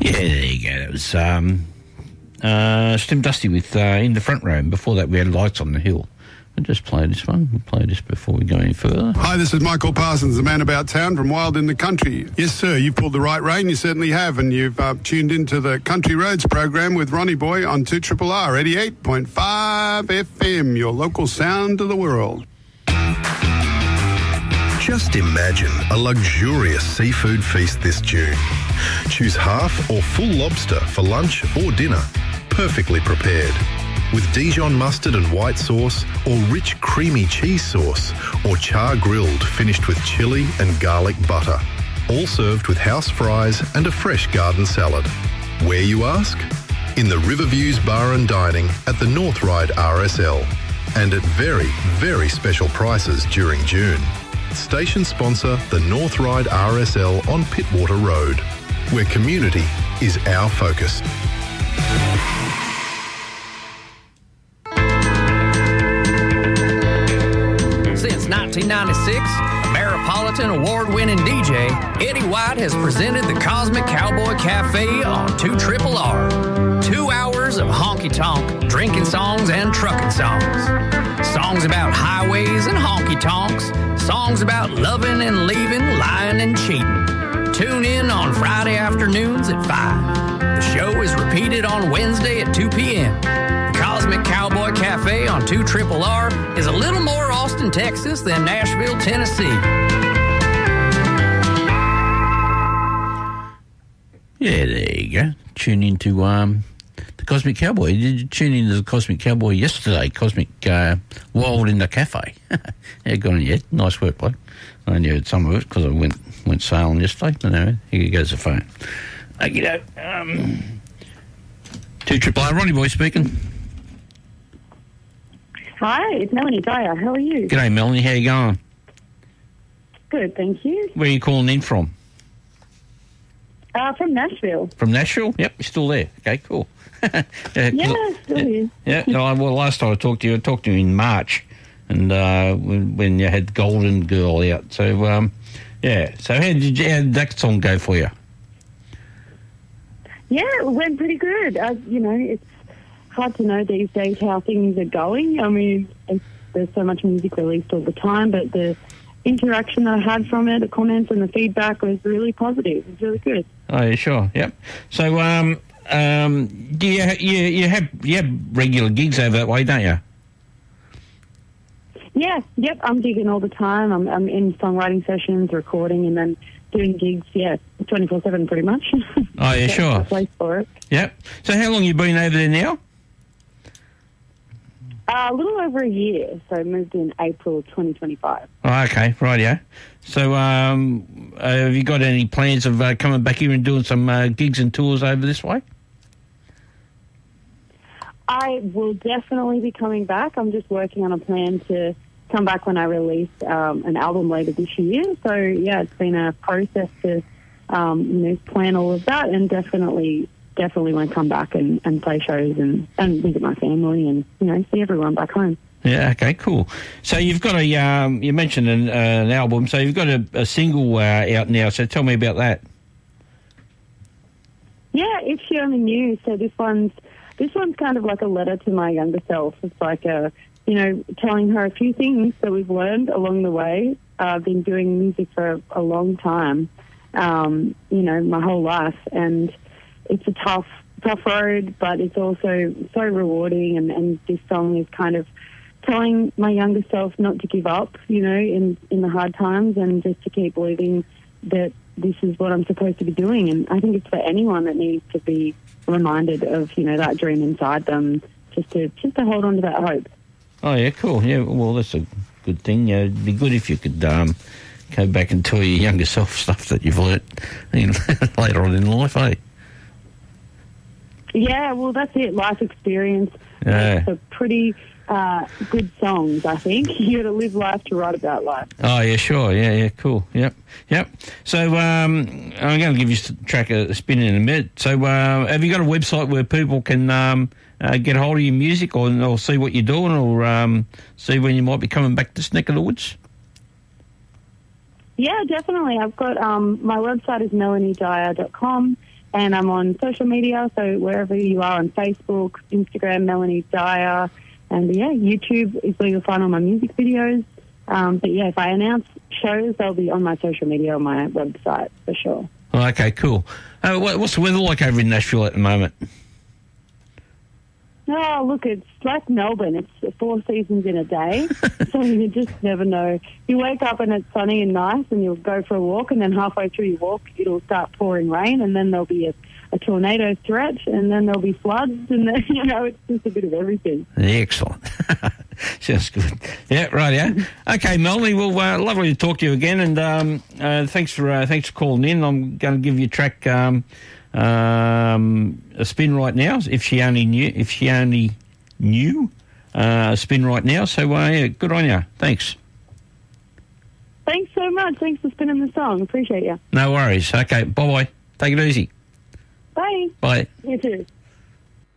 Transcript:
Yeah, there you go. It was Slim Dusty with In the Front Row. And before that, we had Lights on the Hill. I'll just play this one. We'll play this before we go any further. Hi, this is Michael Parsons, the man about town from Wild in the Country. Yes, sir, you've pulled the right rein, you certainly have, and you've tuned into the Country Roads program with Ronnie Boy on 2RRR 88.5 FM, your local sound to the world. Just imagine a luxurious seafood feast this June. Choose half or full lobster for lunch or dinner, perfectly prepared. With Dijon mustard and white sauce, or rich creamy cheese sauce, or char grilled finished with chilli and garlic butter. All served with house fries and a fresh garden salad. Where, you ask? In the Riverviews Bar and Dining at the North Ryde RSL. And at very, very special prices during June. Station sponsor the North Ryde RSL on Pittwater Road, where community is our focus. Since 1996, Ameripolitan award-winning DJ Eddie White has presented the Cosmic Cowboy Cafe on 2RRR. 2 hours of honky-tonk, drinking songs and trucking songs. Songs about highways and honky-tonks. Songs about loving and leaving, lying and cheating. Tune in on Friday afternoons at 5. The show is repeated on Wednesday at 2 p.m. The Cosmic Cowboy Cafe on 2RRR is a little more Austin, Texas than Nashville, Tennessee. Yeah, there you go. Tune into the Cosmic Cowboy. Did you tune into the Cosmic Cowboy yesterday? Cosmic Wild in the Cafe. Yeah, got on yet. Nice work, bloke. I only heard some of it because I went sailing yesterday. But anyway, here goes the phone. Okay, 2RRR, Ronnie Boy speaking. Hi, it's Melanie Dyer. How are you? G'day, Melanie. How you going? Good, thank you. Where are you calling in from? From Nashville. From Nashville? Yep, you're still there. Okay, cool. Yeah, still here. Yeah, no, well, last time I talked to you in March, and when you had Golden Girl out. So, yeah. So how did that song go for you? Yeah, it went pretty good. It's hard to know these days how things are going. I mean, there's so much music released all the time, but the interaction I had from it, the comments and the feedback was really positive. It was really good. Oh, yeah, sure. Yep. So, do you have regular gigs over that way, don't you? Yeah. Yep. I'm gigging all the time. I'm in songwriting sessions, recording, and then doing gigs. Yeah, 24/7 pretty much. Oh, yeah, sure. A place for it. Yep. So, how long you been over there now? A little over a year. So, I moved in April 2025. Oh, okay. Rightio. So, have you got any plans of coming back here and doing some gigs and tours over this way? I will definitely be coming back. I'm just working on a plan to come back when I release an album later this year. So, yeah, it's been a process to, plan all of that, and definitely want to come back and play shows and visit my family and, see everyone back home. Yeah, okay, cool. So you've got you mentioned an album, so you've got a single out now, so tell me about that. Yeah, If She Only Knew. So this one's kind of like a letter to my younger self. It's like, telling her a few things that we've learned along the way. I've been doing music for a long time, my whole life, and it's a tough road, but it's also so rewarding, and this song is kind of telling my younger self not to give up, in the hard times, and just to keep believing that this is what I'm supposed to be doing. And I think it's for anyone that needs to be reminded of, that dream inside them, just to hold on to that hope. Oh, yeah, cool. Yeah, well, that's a good thing. Yeah, it'd be good if you could go back and tell your younger self stuff that you've learnt later on in life, eh? Yeah, well, that's it. Life experience. Yeah. It's a pretty good songs, I think. You got to live life to write about life. Oh, yeah, sure. Yeah, cool. Yep. So I'm going to give you track a spin in a minute. So have you got a website where people can get hold of your music or see what you're doing or see when you might be coming back to this neck of the woods? Yeah, definitely. I've got my website is melaniedyer.com. And I'm on social media, so wherever you are on Facebook, Instagram, Melanie Dyer, and yeah, YouTube is where you'll find all my music videos. But yeah, if I announce shows, they'll be on my social media, on my website for sure. Oh, okay, cool. What's the weather like over in Nashville at the moment? Oh, look, it's like Melbourne. It's 4 seasons in a day, so you just never know. You wake up and it's sunny and nice, and you'll go for a walk, and then halfway through your walk, it'll start pouring rain, and then there'll be a tornado threat, and then there'll be floods, and then, it's just a bit of everything. Excellent. Sounds good. Yeah, right, yeah. Okay, Melanie, well, lovely to talk to you again, and thanks for calling in. I'm going to give you a track... a spin right now. If she only knew, a spin right now. So yeah, good on you. Thanks. Thanks so much. Thanks for spinning the song. Appreciate you. No worries. Okay. Bye bye. Take it easy. Bye. Bye. You too.